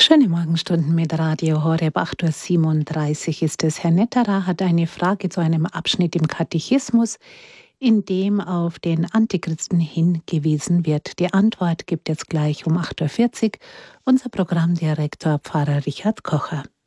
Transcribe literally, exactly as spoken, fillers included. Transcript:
Schöne Morgenstunden mit Radio Horeb. acht Uhr siebenunddreißig ist es. Herr Netterer hat eine Frage zu einem Abschnitt im Katechismus, in dem auf den Antichristen hingewiesen wird. Die Antwort gibt jetzt gleich um acht Uhr vierzig unser Programmdirektor Pfarrer Richard Kocher.